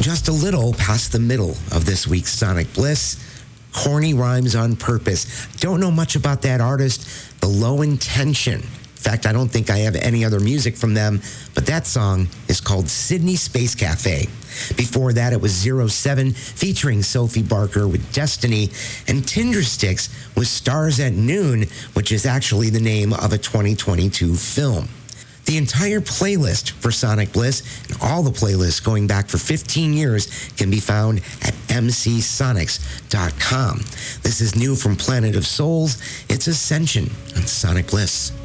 just a little past the middle of this week's Sonic Bliss. Corny Rhymes on Purpose. Don't know much about that artist. The Low Intention. In fact, I don't think I have any other music from them, but that song is called Sydney Space Cafe. Before that, it was 07 featuring Sophie Barker with Destiny, and Tindersticks with Stars at Noon, which is actually the name of a 2022 film. The entire playlist for Sonic Bliss and all the playlists going back for 15 years can be found at mcsonics.com. This is new from Planet of Souls. It's Ascension on Sonic Bliss.